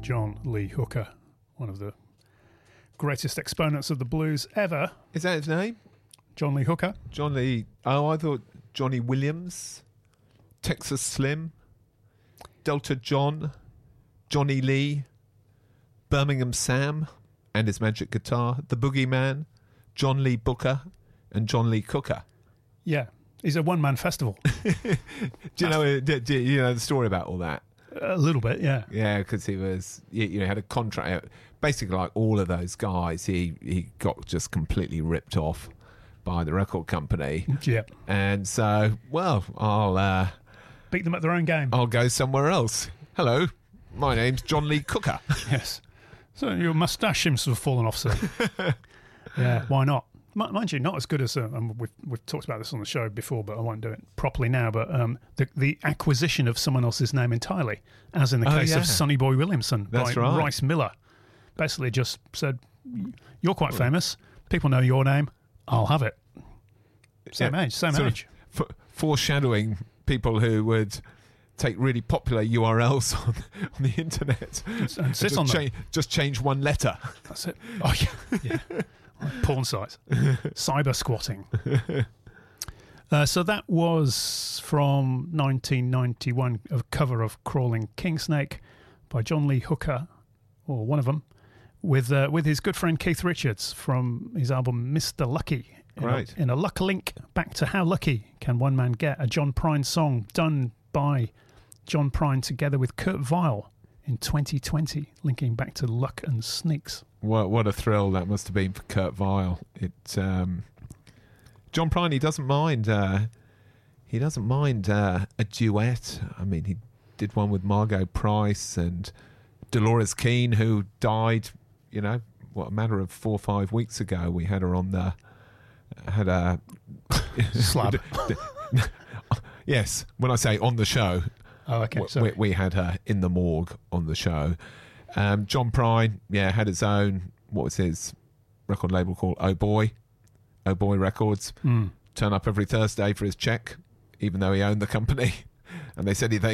John Lee Hooker, one of the greatest exponents of the blues ever. Is that his name? John Lee Hooker. John Lee. Oh, I thought Johnny Williams, Texas Slim, Delta John, Johnny Lee, Birmingham Sam and his magic guitar, the Boogeyman, John Lee Booker, and John Lee Cooker. Yeah, he's a one-man festival. Do you know the story about all that? A little bit, yeah. Yeah, because he was, had a contract. Basically, like all of those guys, he got just completely ripped off by the record company. Yeah. And so, well, I'll beat them at their own game. I'll go somewhere else. Hello, my name's John Lee Cooker. Yes. So your moustache seems to have fallen off, sir. Yeah, why not? Mind you, not as good as we've talked about this on the show before, but I won't do it properly now. But the acquisition of someone else's name entirely, as in the case of Sonny Boy Williamson by Rice Miller, basically just said, "You're quite famous. People know your name. I'll have it." Same age. Foreshadowing people who would take really popular URLs on the internet and sit on them. Just change one letter. That's it. Oh yeah. Like porn sites, cyber squatting. So that was from 1991, a cover of "Crawling Kingsnake" by John Lee Hooker, or one of them, with his good friend Keith Richards from his album Mr. Lucky. Right. In a luck link back to How Lucky Can One Man Get, a John Prine song done by John Prine together with Kurt Weill in 2020, linking back to Luck and Sneaks. What a thrill that must have been for Kurt Weill. John Prine, he doesn't mind a duet. I mean, he did one with Margot Price and Dolores Keane, who died, a matter of 4 or 5 weeks ago. We had her on had a slab. Yes, when I say on the show, we had her in the morgue on the show. John Prine, had his own, what was his record label called? Oh Boy Records. Turn up every Thursday for his check, even though he owned the company. And they said